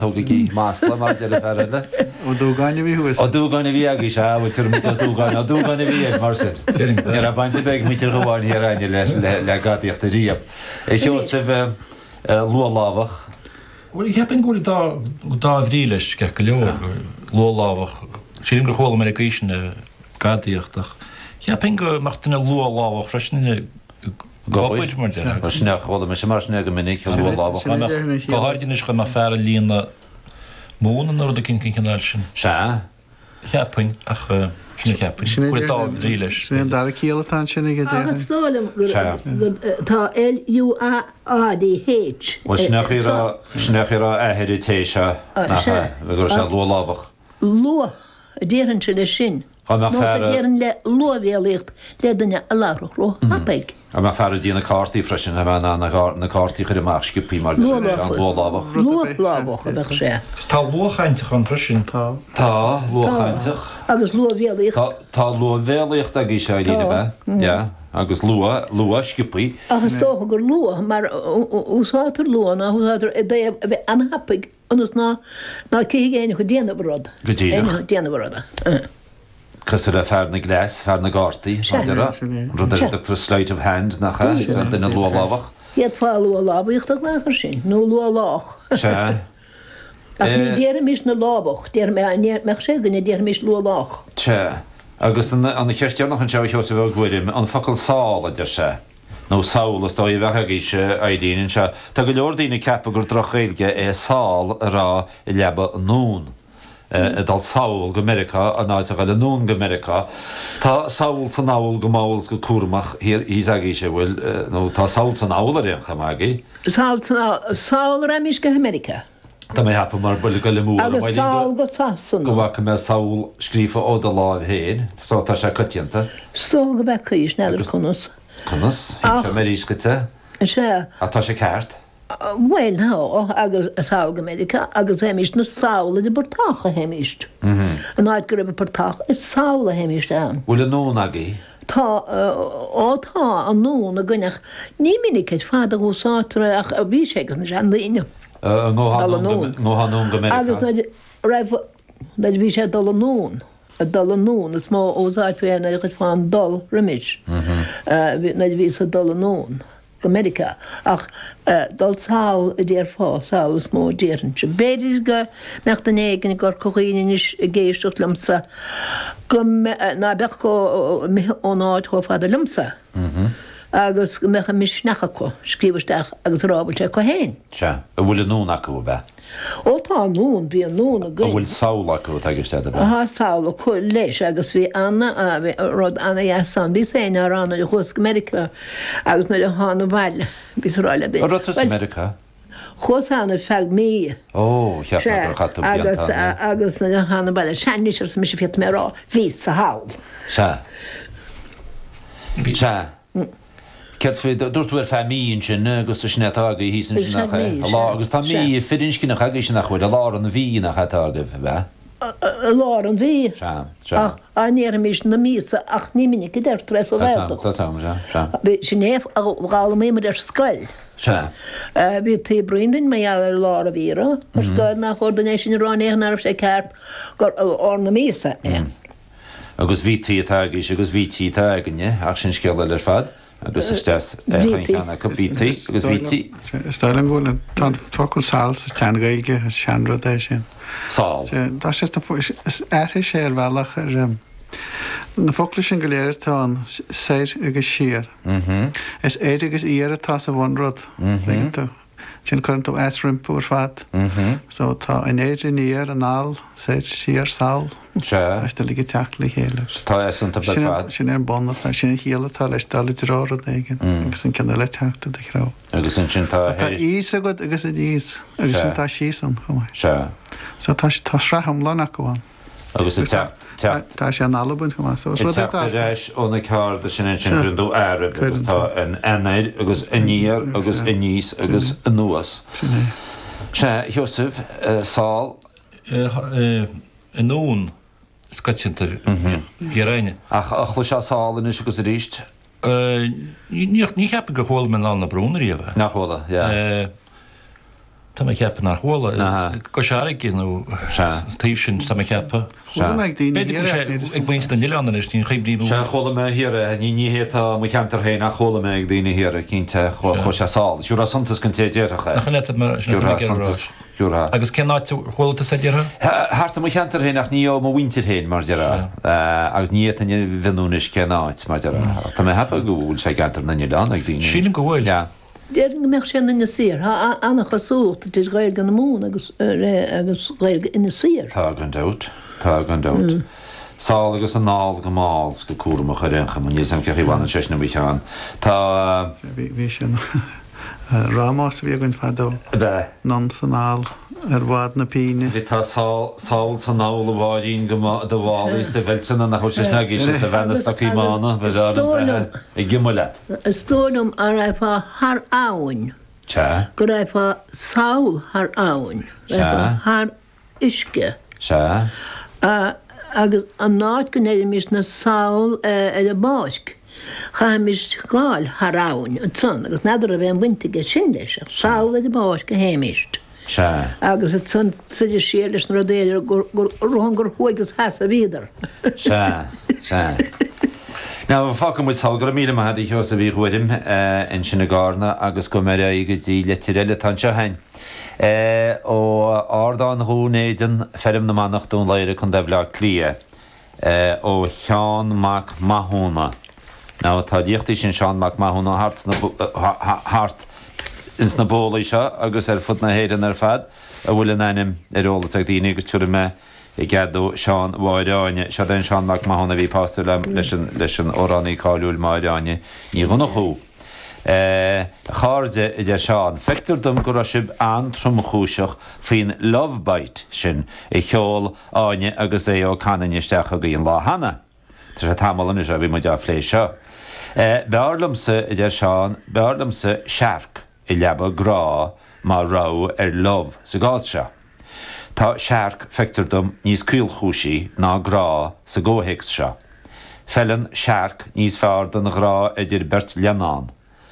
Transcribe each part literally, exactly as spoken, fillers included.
Thugigi Masla mar de ferle. O dúgáinna bhí huas. O dúgáinna bhí agus se bhfuir mit dúgáin o dúgáinna bhí ag mar sin. Ar a bainte beh mit goháin ar aine leis le gadaíocht a riamh. É seo sa bheith lua lábhach. Well, ik heb een goede dag, dag vriendelijk, kijk, leeuw, loolawig. Zie je gewoon met een de kaartdichtig. Ik heb een macht een loolawig, fresh in de gopit maar ja. Maar snel gewoon met maar snel gemeenik loolawig. Maar hard is gewoon maar verre lien monen naar de kinkin kanaalschen. Ja. Ik heb een ach ik heb een goede dag vriendelijk. Zijn daar een kiele tandje in Ah, het stolen. Ta L U A A D H. Was snel snel a heritage. We gaan zo loolawig. Lo, dierentje de sin. Gaan we dieren le lo weer ligt. Le dan alarog lo. Hapik. En maar verder die een kaartje freshen hebben aan een kaartje gemaakt schipje maar loolawig. Loolawig heb ik gezegd. Ta loogantje gaan freshen. Ta ta loogantje. Agus lo weer ligt. Ta ta lo weer ligt dat is hij die erbij. Ja. Agus lua lua schipje. Agus toch gur lo, maar hoe zou er lo na hoe zou er de anhapik. Ons na na kijk een gediende brood. Gediende. Gediende brood. Cos er fer na glas, fer na garty, rudder rudder doctor sleight of hand nach has and in a loolawach. Het val loolawach ich toch maar gezien. No loolawach. Ja. Ach nie der mis na loolawach, der me nie me zeggen der mis loolawach. Tja. Agus an an cheistjar noch an sjá hjá se vel goidim an fakkel sál der se. No saul sto i vegis aidin se. Ta gelordine kapgur drochilge e sál ra leba noon. Uh, dal saul Amerika an áid a nún Amerika. Tá saul san áil go máils go cuamach hir í agé sé bhfuil nó tá saul san ála réon chamagi. Saul saul ramis go Amerika. Tá mé hapa mar bula go le múla. Agus saul go sasan. Go bhacha me saul scrífa ó de láh héin, só tá sé cutianta. Só go bheith chuis neidir chunas. Chunas? Sé mé ríscate? Sé. A tá sé ceart? Well, no, agus saul Amerika, agus heimist na saula de bortacha heimist. An áid go raibh bortach is saula heimist an. Bhfuil nún agé? Tá ó tá an nún a gannach ní minic het fáda go sátra ach a bhí ségus na sean líine. nó ha nún Amerika. Agus na raibh na bhí sé dul nún. A dul nún is má ósáid féna ag fáin dul rimis. Na bhí sa dul nún. Amerika ach dal saul a déir fá saul is mó déirintse. Béidir go mecht an éigen gur choíine is géistecht lumsa go ná bech go ónáid cho fád a lumsa. Agus go mecha mis necha có scríbaisteach agus rábailte go héin. Se, a bhfuil nún acu be? Ó tá nún bí an nún a go. A bhfuil saul acu teagiste be? Aha saul chu leis agus bhí anna rud anna jasan bí sé ar anna de chus Amerika agus na de hána bhaile bís ráile bé. Rotas Amerika? Chus anna feag mí. Ó, cheap na chatú agus agus na de hána bhaile seanis sem mis fiat mé rá ví sa haul. Se. Se. Cead fé dúirtú ar fé míonn sin agus sné aga hí sin sin nach agus tá mí fidinsci nach agé sin nach chuid a lá an bhí nach chatága bheith. Lá an bhí anéar mis na mísa ach ní minic idir tres ó bhé sin éh gála mé mar ar scoil. Bhí tí brindin mé ar lá a bhíra ar scoil nach chudanéis sin ránéar sé ceart gur á na mísa. Agus bhí tí agé agus bhí tí aganne ach sin sceile ar fad. Agus is das échanna compítaí agus bhítí. Stáil an bhfuil tá focail sáil sa tean gailge a seanra é sin. Sáil? Tá sé éir sé ar bhealach ar na focail sin go léir tá an séir agus siar. Is éidir agus íar atá sa bhhanrad. Sin chuint ó as rimpúr fad. So tá in éidir níar an áil séir siar sáil. Se Eiste lí teach le chéile. Tá an tab fad. Sin ar bonna sin chéalatá leis dalí rárad éigen agus sin cena le teachta de rá. Agus sin sin tá ís a go agus a díos agus sin tá sísan chumáid. Se. So tá tá sraham lena goháin. Agus tá sé an alabun go so réis ónna cá de sin sin grindú air agus tá an enaid agus iníar agus iníos agus an nuas. Se Joseph sáil an nún Scotchinta Geráine. Ach ach lu se sálan is agus a ríist? Ní heb go hil me an na brúnaí bheith. Nachhla, ja. Tá ceappa nach hóla go seara gin tíh sin tá ceappa. ag buint na Nílan is tín chéimdí Se chola me hire ní níhétá mu cheantar héin nach chola me ag daine hire cinnte chu se sáil. Siúra santas gan téidecha. agus cé náid chóilta sé deartha? Harta mu cheantar héin nach ní ó winter héin mar deara agus ní bhinúnis ce náid mar deara. Tá mé hepa gúil sé gantar na Nílan ag daine. Sílim go bhfuil. Déirling meach sin ina sir, ha annach asúcht, it is gael gan mún agus agus gael ina sir. Tá gan dát, tá gan dát. Sáil agus an náil go máil go cuaach chu récha man níos an ceí bhana seisna bhíán. Tá bhí sin rámás bhí gon fadó non sanál ar bhád na píine. Bhí tá sáil san nála bháidín go do bháilís de bhiltena na chuis nagé sé sa bhenas taí mána bheit i gimmo le. Stónum a raibh thar áhain. Se? Go raibh sáil thar áhain. Thar isce. Se? Agus an náid go néidir mis na sáil ar a báisc. Cha mis gáil thar áhain an tson, agus nadidir a bheith an bhainte sin leis, sáil ar a báisc go héimist. Se? Agus het son sidir sér leis na rodéidir gur rohan gur chuigus has a víidir. Se, se. Ná fácha mu sal go míle had ich os a bhí chuidim in sinna gána agus go mar a go dtí le tirile tan se hain. ó ardán húnéidir ferm na manach dún leire chun debh clia ó Seán Mac Mahona. Ná tá díochttaí sin Seán Mac Mahona hart ins na bóla seo agus ar fut na héan ar fad a bhfuil anim arolalas ag daoine agus tuair me i gceadú Seán Mháireáine se den Seán Mac Mahona bhí pásta le leis an óránaí cáiliúil Mháireáine ní ghna chú. Cháde idir Seán feictar dom go sib an tromchúiseach faoin lovebite sin i cheol áine agus é ó canaisteach a gíon lá hana. Tá sé tamala is a bhí mu de lééis seo. Bearlamsa idir Seán bearlamsa seaarc i leaba grá má rá ar love sa gáil seo. Tá seaarc feictar dom níos cúilchúisí ná grá sa ggóhéics seo. Fellan seaarc níos fearr don grá idir bert leanán.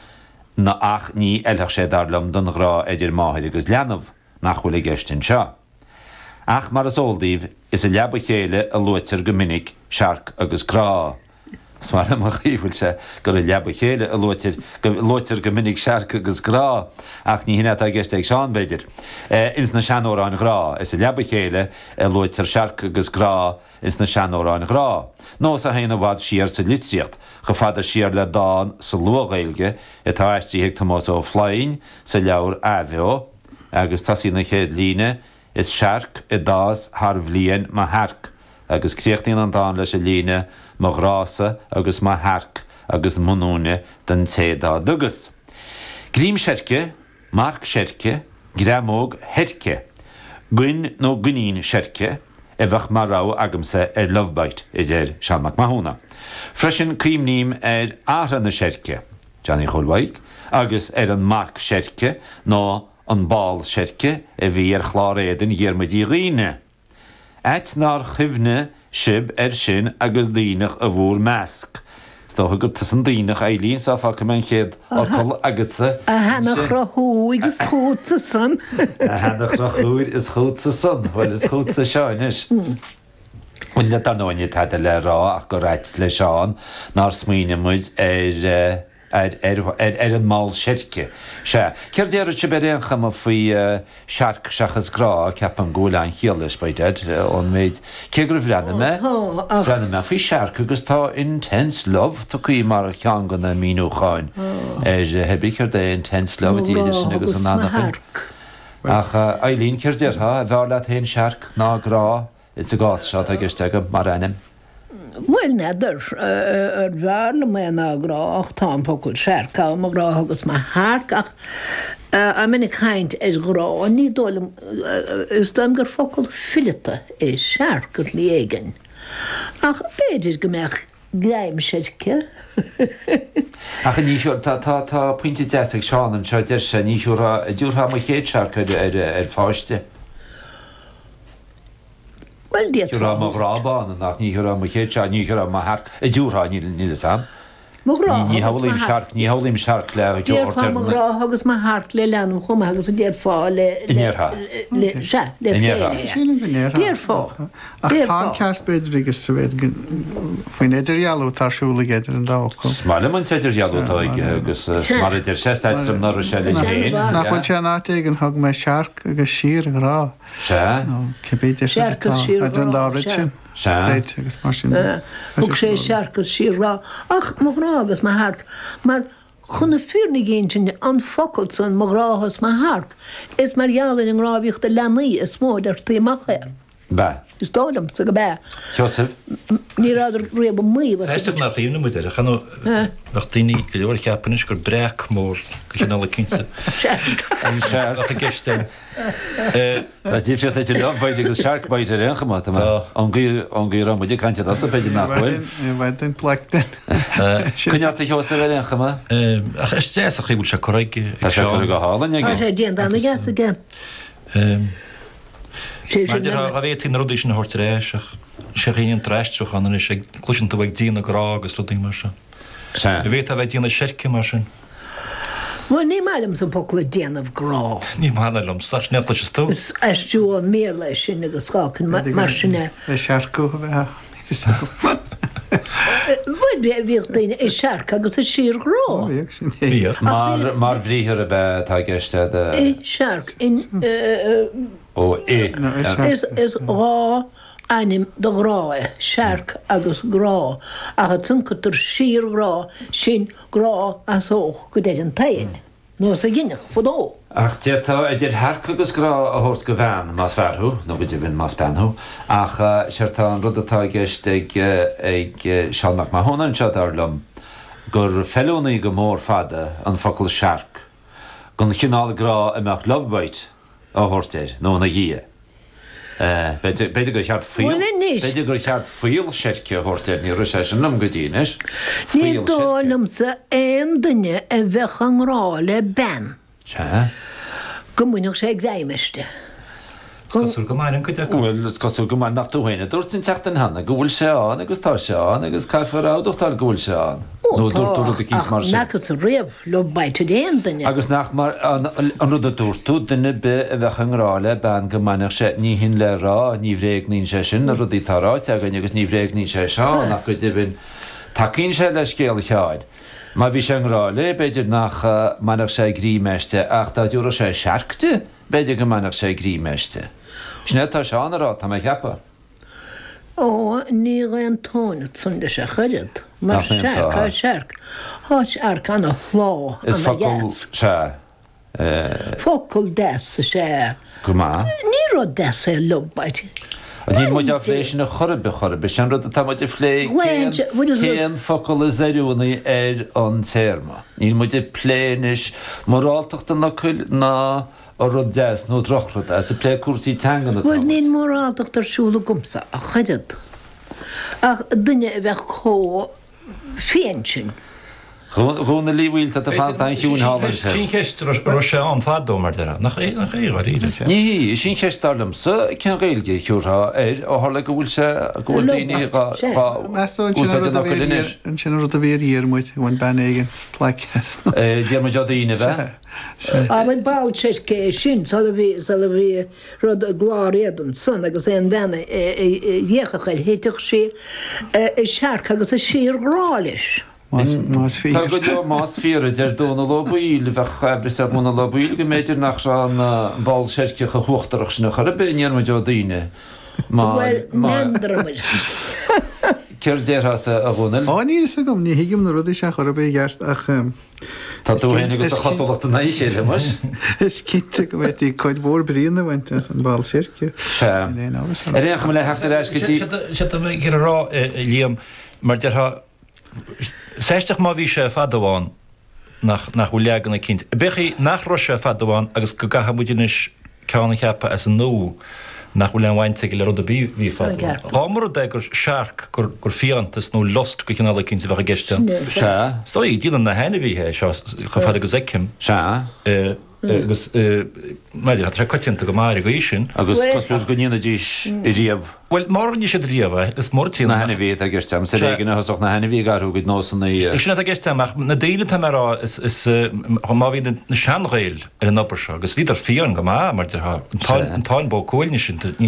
Na ach ní eilech sé darlam don rá idir máthir agus leanamh nach bhfuil gceistin seo. Ach mar as óldíomh is a leaba chéile a luitir go minic seaarc agus grá. Is mar am chuhfuil se gur a leaba chéile a luitir luitir go minic seaarc agus grá ach ní hinine a gceist ag seán beidir. Is na seanóráin grá, is a leaba chéile a luitir seaarc agus grá is na seanóráin grá. Nós a héana bhád siar sa litríocht, go fada siar le dáin sa luaghailge i tá eistí hiag Tomás ó Phláin sa leabhar aheo, agus tasí na chéad líne is seaarc i dás thar bhlíon má hearc, agus críochtaíon an dáin leis a líne má grása agus má hearc agus monúne den téadá dugus. Grím seirce, marc seirce, gramóg herce, guin nó gunín seirce, e bheith mar rá agamsa ar lovebite is ar Seán Mac Mahona. Freisin críomníim ar ára na seirce, Johnny Chulwaig, agus ar an marc seirce nó an báil seirce a bhí ar chláréidan dhéarmadí riine. Eit nar chimhne sib ar sin agus daoinech a bhúr measc. Stácha go tas an daoinech élíonn sa fa man chéad áil agatsa. A hanach rathúig is chóta san. A hanach rathúig is chóta san, bhfuil is chóta seáin is. Bhain le anóine tá le rá ach go réit le Seán nar smaoine muid ar ar an máil seirce. Se. Ceir déir se beréon chama faoi seaarc seachas grá ceap an ggólain chialas baidead ón méid. Cé gur bhreanna me? Bhreanna me faoi seaarc agus tá intense love tá chuí mar a chean gan na míú cháin. Hebríceir de intense love idir sin agus an annach. Ach Eileen ceir déir ha a bhar le héon seaarc ná grá is a gás seo a giste go mar anim. Well neidir ar bhharla mé nágrá ach tá pócail seaarca má grá agus má háarc ach a minic chaint is grá a ní dólam is dám gur focail fillite is seaarc gur léigein. Ach beidir go meach gléim seirce. Ach ní tá puinte deach Seán an seo deir se ní dúrtha mo chéad seaarca ar fáiste. Well, Dúrá má rábána nach ní ra mo chéad se ní ra má hearc i dúrá níle sam. Ní halim seach ní halim seach le Díar fá rá agus má hart le leanm chum agus a déad fá le se Díar fá. Tá ceart beidirgus sa bhéid faoin idirhealú tarsúla géidir an dá. Smáile man teidir gealútá agus mar idir séstrum nar se le hé. nach chun sé náte an thug me seaarc agus sír an rá. Se Cebéidir an dárit sin agus mar sin. Bug sé searcas sí rá ach má rá agus má hart mar chuna fearna géintin an focail san má ráthas má hart is mar jalan an rábhíocht a lenaí is smód ar téachcha. Ba. Is dóm sa go bé. Joseph? Ní ráidir réab mí Feiste nach íonna mu a chan daoine go leor ceapanis gur brec mór go chinál cinse. An se a geiste. dí fé lebaid agus seaachbaid ar anchamat an gí ra muidir caiinte as féidir nachhfuil. Bhaid pleachtain. Cuneartta teosa ar anchama? Ach is té a chibúil se choraige Tá se go hálan sé déan dána gas aige. a bhéit tín rudí sin hortaréis sé chéon treistúch an is sé cluisianta bheith dína gorá agus rudí mar se. Se. bhéit a bheith dína seice mar sin. Bhil ní mailim sa pola déanamh grá. Ní málam sa neapla se tó. Eistúán mé lei sin agus gácin mar sinna. É seaarcú bheit. Bhid bhíocht daine é seaarc agus a sír grá. Mar bhríthir a bheith tá geiste É seaarc in ó é. is rá anim do grá seaarc agus grá a tuncatar sír grá sin grá as óch go dé an tain. nó a gine fodó. Ach détá a dé herc agus grá a hort go bhean más fearthú, nó go dtí bhín más benthú, ach seirtá an rudatá geist ag ag seannach má hónan se darlam gur fellúnaí go mór fada an focail seaarc gon chinál grá amach lovebait á hortéir nó na dhé. Beidir go cheart fuil Beidir gur cheart fuil seice hortéir ní ru sé sin nam go dtíis. Ní dálam sa éon duine a bheith an rá le ben. Se? Go muineach sé exaimiiste. Cosú go main go Bhfuil cosú go mar nach túhaine, dúirt sin techt an hanna, go bhfuil seán agus tá seán agus caifarráúchttar go bhfuil seán. nó dúirtú a cís mar sin. Nachas a réamh le baite déon duine. Agus nach mar an rud a dúirtú duine be a bheith an ráile ben go mainach sé ní hin le rá ní bhréag ní sé sin a rudí táráte agan agus ní bhréag ní sé seán nach go dibhinn takeín sé le scéal cheáid. Má bhí sé an ráile beidir nach mainach sé grímeiste ach tá dúra sé seaarcte beidir go mainach sé grímeiste. Snetá seán ará tá mé cheappa. Ó ní an tóna tunda se chuidead mar seaarc á seaarc. Háit arc anna chlá Is focail se Focail de sa sé. go má. Ní rá de é lobbaid. Ní muid a phlééis sin na chorbe chorbe sin rud a táid phlé céan focail is éúnaí ar an téirma. Ní muid i pléis morálteachta na ná ó rud deas nó drochrad as a plé cuasí teangan na. Bhfuil níon mórálteach tarsúla gomsa a chuidead. Ach duine a bheith có féin sin. Rúna líhil a fáin hiún háir sé. Sin cheist ro sé an fádómar de nach é nach é ríide. Ní sin cheistarlam sa cean réilge chuúrá ar ó hála go bhfuil se gohfuil daoine an sin rud a bhéir íar muid bhain ben éigen pleicas. Dé mar daoine bheith? A bhain bail sé cé sin sal bhí sal bhí rud a gláréan san agus éon bena dhéchachail héiteach sé seaarc agus a sír grális. Tá go leo más fíra ar dóna lobíil bheith ebris a múna lobíil go méidir nach se an ball seice go chuachtarach sinna chu béar mu daoine. Ceir déirtha a bhúna? Á ní a gom ní hiigim na rudí se chu bé gceart ach Tá túhéine go chaáachta na sé mar? Is citte go bhfuit í chuid bhór bríonna bhainte an ball sirce. Se. récha me le heachtar éis go dtí. Se gur rá líam mar de Seisteach má bhí sé fadaháin nach bhfuil legan na cinint. Bechaí nach ro sé fadaháin agus go gatha muidirnis ceanna cheappa as an nó nach bhfuil an bhainte le rud a bí hí fá. Rámar d gur seaarc gur fiantas nó lost go cinál cinnta bheith geiste. Se? Stoí dílan na hena bhíthe seo chu fada go zeicim. Se? agus meidir hat coitianta go mar go sin. Agus cosú goníana díis i riamh. Well mar ní sé riamh is mórtí na hena bhé a gceirteam sa réigen hasach na hena bhí garúgad nósanna í. Sin a gceirteach na déile marrá is má hí na seanréil ar an opair seo, agus hí ar fion go má mar an táin bó cóilne sin